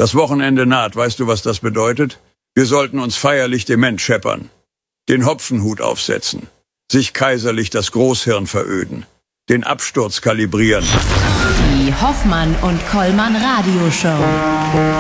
Das Wochenende naht. Weißt du, was das bedeutet? Wir sollten uns feierlich dement scheppern, den Hopfenhut aufsetzen, sich kaiserlich das Großhirn veröden, den Absturz kalibrieren. Die Hoffmann und Kollmann Radioshow.